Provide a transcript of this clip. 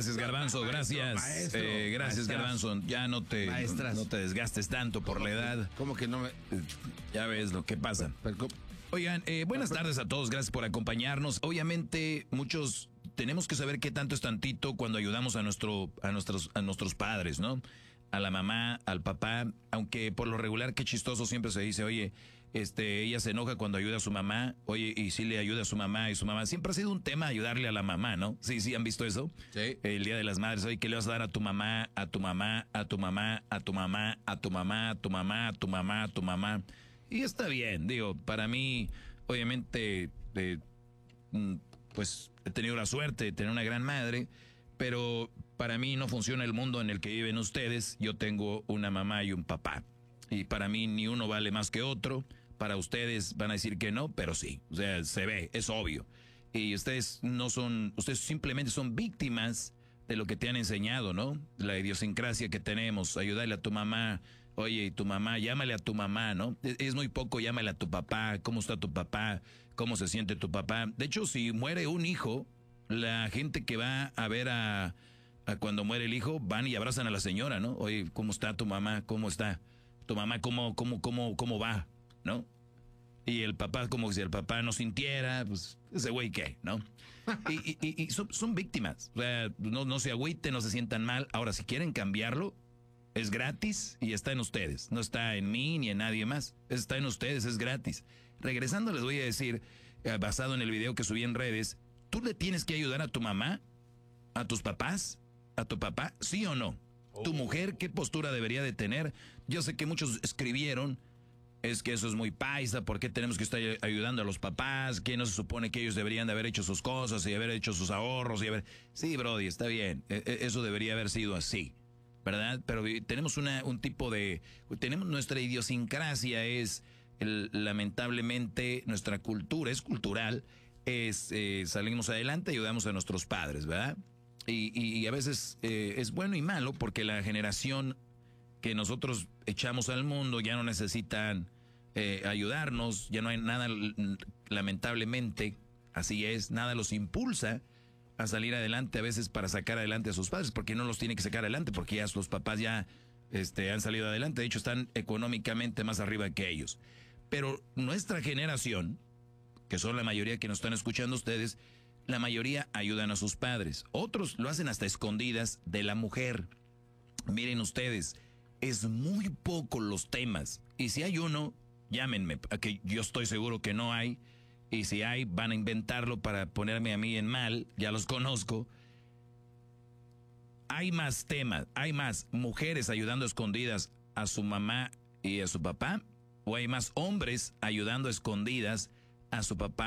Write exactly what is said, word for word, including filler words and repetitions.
Gracias, Garbanzo, gracias. Maestro, eh, gracias, maestras. Garbanzo. Ya no te, no, no te desgastes tanto por la edad. ¿Cómo que no me...? Ya ves lo que pasa. Pero, Oigan, eh, buenas tardes a todos, gracias por acompañarnos. Obviamente, muchos tenemos que saber qué tanto es tantito cuando ayudamos a nuestro, a nuestros, a nuestros padres, ¿no? A la mamá, al papá, aunque por lo regular, qué chistoso siempre se dice, oye, este, ella se enoja cuando ayuda a su mamá, oye, y sí le ayuda a su mamá y su mamá. Siempre ha sido un tema ayudarle a la mamá, ¿no? Sí, sí, ¿han visto eso? Sí. El Día de las Madres, oye, ¿qué le vas a dar a tu mamá, a tu mamá, a tu mamá, a tu mamá, a tu mamá, a tu mamá, a tu mamá, a tu mamá? Y está bien, digo, para mí, obviamente, eh, pues he tenido la suerte de tener una gran madre, pero para mí no funciona el mundo en el que viven ustedes. Yo tengo una mamá y un papá. Y para mí ni uno vale más que otro. Para ustedes van a decir que no, pero sí. O sea, se ve, es obvio. Y ustedes no son, ustedes simplemente son víctimas de lo que te han enseñado, ¿no? La idiosincrasia que tenemos, ayudarle a tu mamá. Oye, y tu mamá, llámale a tu mamá, ¿no? Es, es muy poco, llámale a tu papá. ¿Cómo está tu papá? ¿Cómo se siente tu papá? De hecho, si muere un hijo, la gente que va a ver a, a cuando muere el hijo, van y abrazan a la señora, ¿no? Oye, ¿cómo está tu mamá? ¿Cómo está? Tu mamá, ¿cómo, cómo, cómo, cómo va? ¿No? Y el papá, como si el papá no sintiera, pues, ese güey qué, ¿no? Y, y, y, y son, son víctimas. O sea, no, no se agüiten, no se sientan mal. Ahora, si quieren cambiarlo, es gratis y está en ustedes. No está en mí ni en nadie más. Está en ustedes, es gratis. Regresando, les voy a decir, eh, basado en el video que subí en redes, ¿tú le tienes que ayudar a tu mamá? ¿A tus papás? ¿A tu papá? ¿Sí o no? Oh. ¿Tu mujer qué postura debería de tener? Yo sé que muchos escribieron, es que eso es muy paisa, ¿por qué tenemos que estar ayudando a los papás? ¿Quién no se supone que ellos deberían de haber hecho sus cosas y haber hecho sus ahorros? Y haber... Sí, brody, está bien, eso debería haber sido así, ¿verdad? Pero tenemos una, un tipo de... Tenemos nuestra idiosincrasia, es el, lamentablemente nuestra cultura, es cultural, es eh, salimos adelante, ayudamos a nuestros padres, ¿verdad? Y, y, y a veces eh, es bueno y malo porque la generación que nosotros echamos al mundo ya no necesitan eh, ayudarnos, ya no hay nada, lamentablemente, así es, nada los impulsa a salir adelante a veces para sacar adelante a sus padres, porque no los tiene que sacar adelante, porque ya los papás ya este, han salido adelante, de hecho están económicamente más arriba que ellos. Pero nuestra generación, que son la mayoría que nos están escuchando ustedes, la mayoría ayudan a sus padres. Otros lo hacen hasta escondidas de la mujer. Miren ustedes, es muy poco los temas. Y si hay uno, llámenme, que yo estoy seguro que no hay. Y si hay, van a inventarlo para ponerme a mí en mal. Ya los conozco. Hay más temas, hay más mujeres ayudando a escondidas a su mamá y a su papá. O hay más hombres ayudando a escondidas a su papá